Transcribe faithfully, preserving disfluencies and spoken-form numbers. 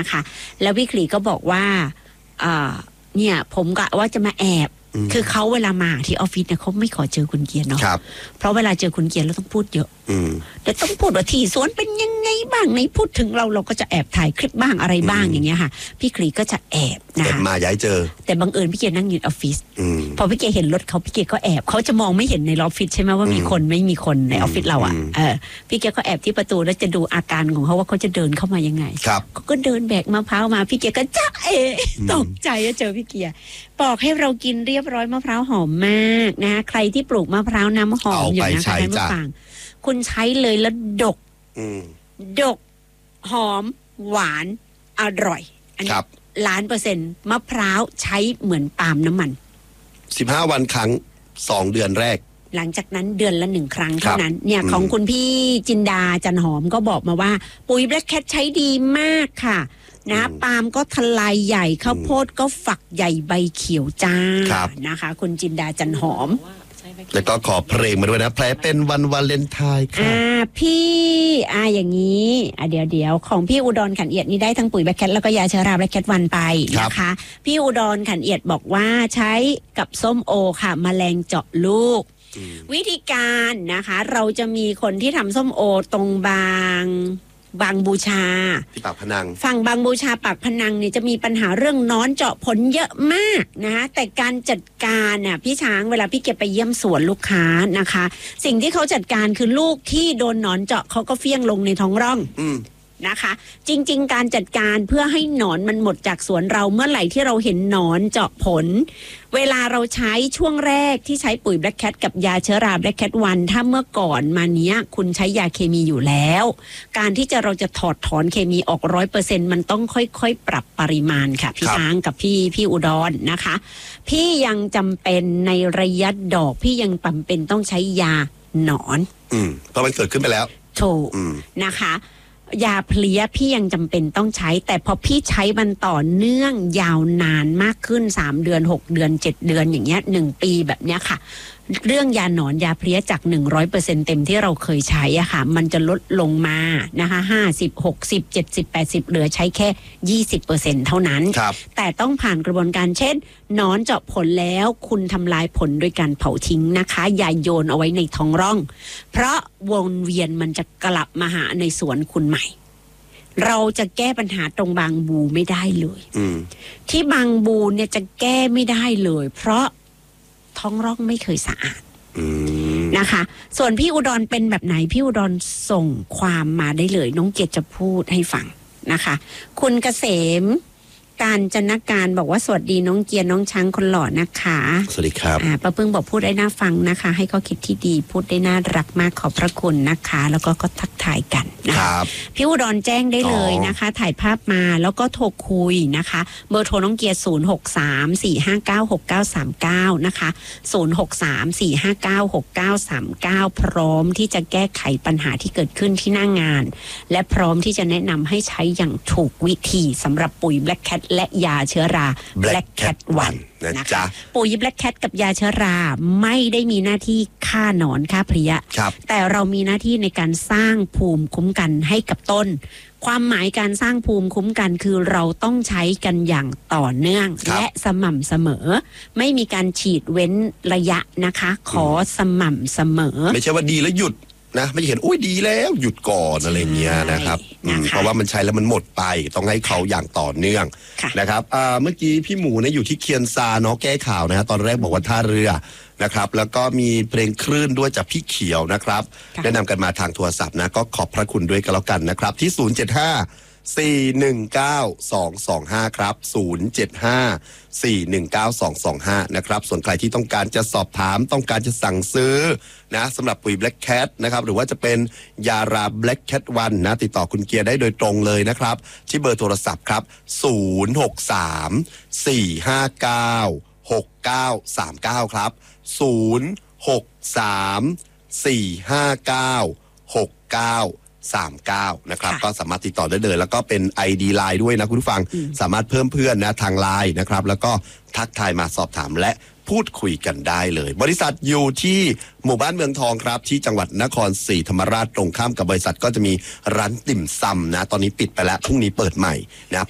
นะคะแล้วพี่ขลีก็บอกว่าอ่าเนี่ยผมกะว่าจะมาแอบคือเขาเวลามาที่ออฟฟิศเนี่ยเขาไม่ขอเจอคุณเกียรติเนาะเพราะเวลาเจอคุณเกียรติเราต้องพูดเยอะเดี๋ยวต้องพูดว่าที่สวนเป็นยังไงบ้างในพูดถึงเราเราก็จะแอบถ่ายคลิปบ้างอะไรบ้างอย่างเงี้ยค่ะพี่ขลีก็จะแอบนะคะแอบมาย้ายเจอแต่บังเอิญพี่เกียรตินั่งอยู่ออฟฟิศพอพี่เกียรติเห็นรถเขาพี่เกียรติก็แอบเขาจะมองไม่เห็นในออฟฟิศใช่ไหมว่ามีคนไม่มีคนในออฟฟิศเราอ่ะเออพี่เกียรติก็แอบที่ประตูแล้วจะดูอาการของเขาว่าเขาจะเดินเข้ามายังไงเขาก็เดินแบกมะพร้าวมาพี่เกียรติก็จ้าเอ๋ตกใจแล้วเจอพี่เกียรติปอกให้เรากินเรียบร้อยมะพร้าวหอมมากนะคะใครที่ปลูกมะพร้าวน้ำหอมอยู่นะคะท่านผู้ฟังคุณใช้เลยแล้วดกดกหอมหวานอร่อยอันนี้ล้านเปอร์เซ็นต์มะพร้าวใช้เหมือนปาล์มน้ำมันสิบห้าวันครั้งสองเดือนแรกหลังจากนั้นเดือนละหนึ่งครั้งเท่านั้นเนี่ยของคุณพี่จินดาจันหอมก็บอกมาว่าปุ๋ยแบล็คแคทใช้ดีมากค่ะนะปาล์มก็ทลายใหญ่ข้าวโพดก็ฝักใหญ่ใบเขียวจ้านะคะคุณจินดาจันหอมแล้วก็ขอเพลงมาด้วยนะแผลเป็นวันวาเลนไทน์ค่ะอ่าพี่อ่าอย่างนี้อ่าเดี๋ยวเดี๋ยวของพี่อุดรขันเอียดนี่ได้ทั้งปุ๋ยแบล็คแคทแล้วก็ยาเชื้อราแบล็คแคทวันไปนะคะพี่อุดรขันเอียดบอกว่าใช้กับส้มโอค่ะแมลงเจาะลูกวิธีการนะคะเราจะมีคนที่ทำส้มโอตรงบางบางบูชาที่ปากพนังฝั่งบางบูชาปากพนังเนี่ยจะมีปัญหาเรื่องน้อนเจาะผลเยอะมากนะคะแต่การจัดการน่ะพี่ช้างเวลาพี่เก็บไปเยี่ยมสวนลูกค้านะคะสิ่งที่เขาจัดการคือลูกที่โดนหนอนเจาะเขาก็เฟี้ยงลงในท้องร่องนะคะจริงๆการจัดการเพื่อให้หนอนมันหมดจากสวนเราเมื่อไหร่ที่เราเห็นหนอนเจาะผลเวลาเราใช้ช่วงแรกที่ใช้ปุ๋ยแบล็คแคทกับยาเชื้อราแบล็คแคทวันถ้าเมื่อก่อนมาเนี้ยคุณใช้ยาเคมีอยู่แล้วการที่จะเราจะถอดถอนเคมีออกร้อยเปอร์เซ็นต์มันต้องค่อยๆปรับปริมาณค่ะพี่ช้างกับพี่พี่อุดรนะคะพี่ยังจำเป็นในระยะดอกพี่ยังจำเป็นต้องใช้ยาหนอนอืมเพราะมันเกิดขึ้นไปแล้วถูกนะคะยาเพลี้ยพี่ยังจำเป็นต้องใช้แต่พอพี่ใช้มันต่อเนื่องยาวนานมากขึ้นสามเดือนหกเดือนเจ็ดเดือนอย่างเงี้ยหนึ่งปีแบบเนี้ยค่ะเรื่องยาหนอนยาเพลี้ยจาก หนึ่งร้อยเปอร์เซ็นต์ เต็มที่เราเคยใช้อ่ะค่ะมันจะลดลงมานะคะห้าสิบ หกสิบ เจ็ดสิบ แปดสิบเหลือใช้แค่ ยี่สิบเปอร์เซ็นต์ เท่านั้นแต่ต้องผ่านกระบวนการเช่นหนอนเจาะผลแล้วคุณทำลายผลโดยการเผาทิ้งนะคะอย่าโยนเอาไว้ในท้องร่องเพราะวนเวียนมันจะกลับมาหาในสวนคุณใหม่เราจะแก้ปัญหาตรงบางบูไม่ได้เลยที่บางบูเนี่ยจะแก้ไม่ได้เลยเพราะท้องร่องไม่เคยสะอาดนะคะส่วนพี่อุดรเป็นแบบไหนพี่อุดรส่งความมาได้เลยน้องเกดจะพูดให้ฟังนะคะคุณเกษมการจนการบอกว่าสวัสดีน้องเกียร์น้องช้างคนหล่อนะคะสวัสดีครับอ่าป้าพึ่งบอกพูดได้น่าฟังนะคะให้ข้อคิดที่ดีพูดได้น่ารักมากขอบพระคุณนะคะแล้วก็ก็ทักทายกันนะครับพี่อุดรแจ้งได้เลยนะคะถ่ายภาพมาแล้วก็โทรคุยนะคะเบอร์โทรน้องเกียร์ศูนย์ หก สาม สี่ ห้า เก้า หก เก้า สาม เก้านะคะศูนย์ หก สาม สี่ ห้า เก้า หก เก้า สาม เก้าพร้อมที่จะแก้ไขปัญหาที่เกิดขึ้นที่หน้างานและพร้อมที่จะแนะนำให้ใช้อย่างถูกวิธีสำหรับปุ๋ย Black Cat และยาเชื้อรา Black Cat วันนะจ๊ะปุ๋ย Black Cat กับยาเชื้อราไม่ได้มีหน้าที่ฆ่าหนอนฆ่าเพลี้ยแต่เรามีหน้าที่ในการสร้างภูมิคุ้มกันให้กับต้นความหมายการสร้างภูมิคุ้มกันคือเราต้องใช้กันอย่างต่อเนื่องและสม่ำเสมอไม่มีการฉีดเว้นระยะนะคะขอสม่ำเสมอไม่ใช่ว่าดีแล้วหยุดนะไม่เห็นอุ้ยดีแล้วหยุดก่อนอะไรเงี้ยนะครับเพราะว่ามันใช้แล้วมันหมดไปต้องให้เขาอย่างต่อเนื่องนะครับเมื่อกี้พี่หมูเนี่ยอยู่ที่เคียนซาเนาะแก้ข่าวนะฮะตอนแรกบอกว่าท่าเรือนะครับแล้วก็มีเพลงคลื่นด้วยจากพี่เขียวนะครับแนะนำกันมาทางโทรศัพท์นะก็ขอบพระคุณด้วยกันแล้วกันนะครับที่ศูนย์ เจ็ด ห้า สี่ หนึ่ง เก้า สอง สอง ห้าครับศูนย์ เจ็ด ห้า สี่ หนึ่ง เก้า สอง สอง ห้านะครับส่วนใครที่ต้องการจะสอบถามต้องการจะสั่งซื้อนะสำหรับปุ๋ย Black Cat นะครับหรือว่าจะเป็นยารา Black Cat วันนะติดต่อคุณเกียร์ได้โดยตรงเลยนะครับที่เบอร์โทรศัพท์ครับศูนย์ หก สาม สี่ ห้า เก้า หก เก้า สาม เก้าครับศูนย์ หก สาม สี่ ห้า เก้า หก เก้า สาม เก้านะครับก็สามารถติดต่อได้เลยแล้วก็เป็น ไอ ดี ไลน์ด้วยนะคุณผู้ฟังสามารถเพิ่มเพื่อนนะทางไลน์นะครับแล้วก็ทักทายมาสอบถามและพูดคุยกันได้เลยบริษัทอยู่ที่หมู่บ้านเมืองทองครับที่จังหวัดนครศรีธรรมราชตรงข้ามกับบริษัทก็จะมีร้านติ่มซำนะตอนนี้ปิดไปแล้วพรุ่งนี้เปิดใหม่นะ